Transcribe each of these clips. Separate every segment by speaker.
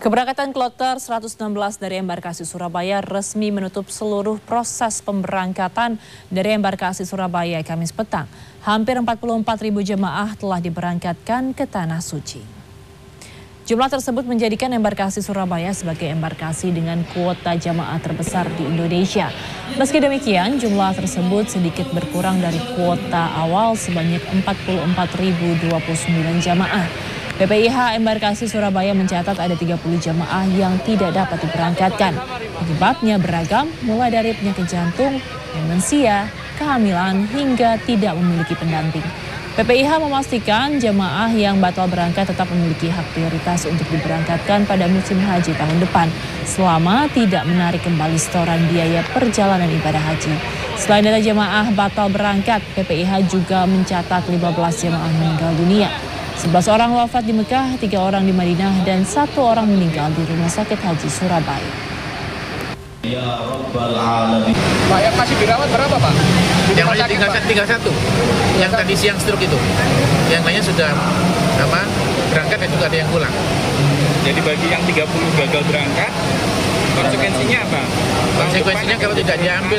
Speaker 1: Keberangkatan kloter 116 dari embarkasi Surabaya resmi menutup seluruh proses pemberangkatan dari embarkasi Surabaya Kamis petang. Hampir 44.000 jemaah telah diberangkatkan ke Tanah Suci. Jumlah tersebut menjadikan embarkasi Surabaya sebagai embarkasi dengan kuota jemaah terbesar di Indonesia. Meski demikian, jumlah tersebut sedikit berkurang dari kuota awal sebanyak 44.029 jemaah. PPIH Embarkasi Surabaya mencatat ada 30 jemaah yang tidak dapat diberangkatkan. Penyebabnya beragam, mulai dari penyakit jantung, demensia, kehamilan, hingga tidak memiliki pendamping. PPIH memastikan jemaah yang batal berangkat tetap memiliki hak prioritas untuk diberangkatkan pada musim haji tahun depan, selama tidak menarik kembali setoran biaya perjalanan ibadah haji. Selain data jemaah batal berangkat, PPIH juga mencatat 15 jemaah meninggal dunia. 11 orang wafat di Mekah, 3 orang di Madinah, dan 1 orang meninggal di Rumah Sakit Haji Surabaya.
Speaker 2: Ya Rabbal Alamin.
Speaker 3: Pak, yang masih dirawat berapa, Pak?
Speaker 4: Yang masih tinggal satu, yang tadi siang stroke itu. Yang lainnya sudah berangkat dan juga ada yang pulang.
Speaker 3: Jadi bagi yang 30 gagal berangkat, konsekuensinya apa?
Speaker 4: Konsekuensinya kalau tidak diambil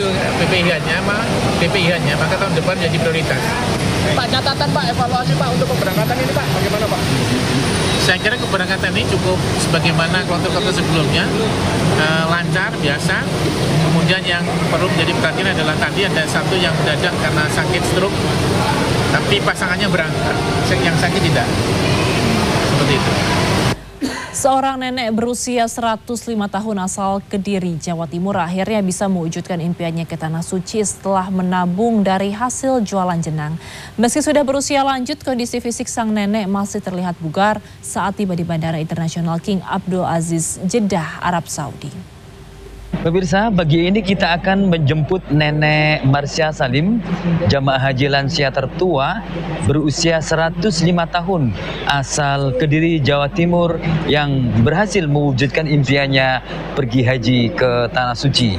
Speaker 4: PPIH-nya, maka tahun depan jadi prioritas.
Speaker 3: Pak, catatan Pak, evaluasi Pak untuk keberangkatan ini Pak, bagaimana Pak?
Speaker 4: Saya kira keberangkatan ini cukup sebagaimana kloter-kloter sebelumnya, lancar, biasa. Kemudian yang perlu menjadi perhatian adalah tadi ada satu yang mendadak karena sakit stroke, tapi pasangannya berangkat, yang sakit tidak. Seperti itu.
Speaker 1: Seorang nenek berusia 105 tahun asal Kediri, Jawa Timur akhirnya bisa mewujudkan impiannya ke Tanah Suci setelah menabung dari hasil jualan jenang. Meski sudah berusia lanjut, kondisi fisik sang nenek masih terlihat bugar saat tiba di Bandara Internasional King Abdul Aziz, Jeddah, Arab Saudi.
Speaker 5: Pemirsa, pagi ini kita akan menjemput Nenek Marsia Salim, jamaah haji lansia tertua berusia 105 tahun asal Kediri, Jawa Timur yang berhasil mewujudkan impiannya pergi haji ke Tanah Suci.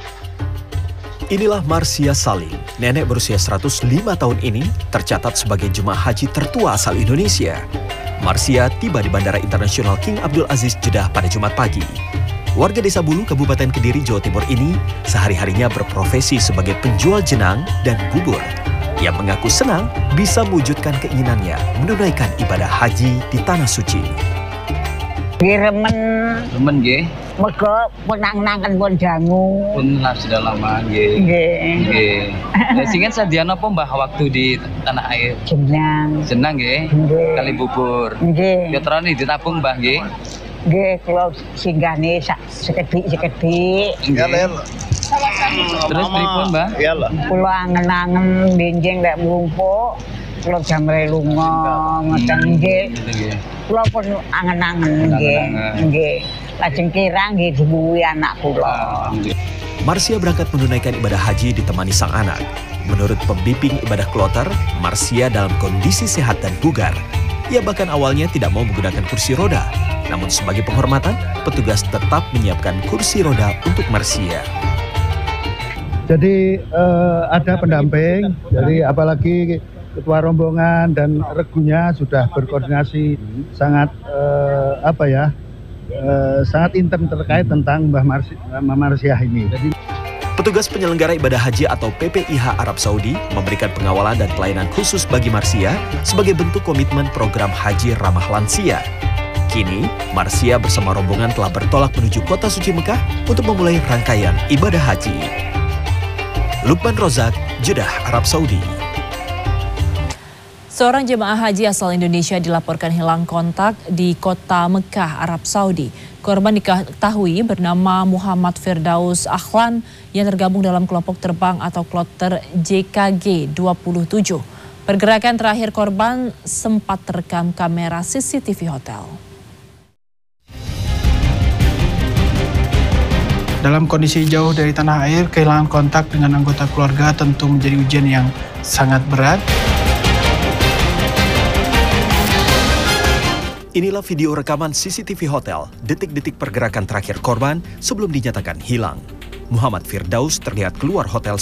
Speaker 6: Inilah Marsia Salim, nenek berusia 105 tahun ini tercatat sebagai jemaah haji tertua asal Indonesia. Marsia tiba di Bandara Internasional King Abdul Aziz, Jeddah pada Jumat pagi. Warga Desa Bulu, Kabupaten Kediri, Jawa Timur ini sehari-harinya berprofesi sebagai penjual jenang dan bubur. Ia mengaku senang bisa mewujudkan keinginannya menunaikan ibadah haji di Tanah Suci.
Speaker 5: Remen nggih.
Speaker 7: Mergo menang-nangan pun dangu.
Speaker 5: Pun sudah lama nggih. Nggih. Singen sadian apa Mbah waktu di tanah air?
Speaker 7: Jenang.
Speaker 5: Senang nggih. Kali bubur.
Speaker 7: Nggih.
Speaker 5: Ya terus ditabung Mbah nggih.
Speaker 7: Nggih, kula singgane sekedhik-sekedhik.
Speaker 5: Terus pripun, Mbah?
Speaker 3: Iya lah.
Speaker 7: Kula angen-angen benjing lek mlumpuk, kula jamre lunga ngoten nggih. Kula pun angen-angen nggih. Nggih. Lajeng kirang nggih dibuwi anak kula.
Speaker 6: Marsia berangkat menunaikan ibadah haji ditemani sang anak. Menurut pembimbing ibadah kloter, Marsia dalam kondisi sehat dan bugar. Ia bahkan awalnya tidak mau menggunakan kursi roda. Namun sebagai penghormatan, petugas tetap menyiapkan kursi roda untuk Marsia.
Speaker 8: Jadi ada pendamping, jadi apalagi ketua rombongan dan regunya sudah berkoordinasi sangat sangat intens terkait tentang Mbah Marsiah ini. Jadi,
Speaker 6: petugas penyelenggara ibadah haji atau PPIH Arab Saudi memberikan pengawalan dan pelayanan khusus bagi Marsia sebagai bentuk komitmen program haji ramah lansia. Kini, Marsia bersama rombongan telah bertolak menuju kota suci Mekah untuk memulai rangkaian ibadah haji. Lukman Rozak, Jeddah, Arab Saudi.
Speaker 1: Seorang jemaah haji asal Indonesia dilaporkan hilang kontak di kota Mekah, Arab Saudi. Korban diketahui bernama Muhammad Firdaus Akhlan yang tergabung dalam kelompok terbang atau kloter JKG 27. Pergerakan terakhir korban sempat terekam kamera CCTV hotel.
Speaker 9: Dalam kondisi jauh dari tanah air, kehilangan kontak dengan anggota keluarga tentu menjadi ujian yang sangat berat.
Speaker 6: Inilah video rekaman CCTV hotel, detik-detik pergerakan terakhir korban sebelum dinyatakan hilang. Muhammad Firdaus terlihat keluar hotel